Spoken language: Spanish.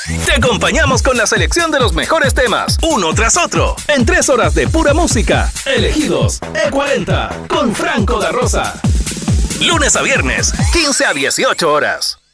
Te acompañamos con la selección de los mejores temas, uno tras otro, en 3 horas de pura música. Elegidos E40 con Franco da Rosa. Lunes a viernes, 15 a 18 horas.